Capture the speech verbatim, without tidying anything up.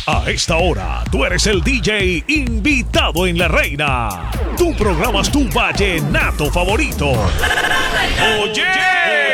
A esta hora, tú eres el D J invitado en La Reina. Tú programas tu vallenato favorito. ¡Oye!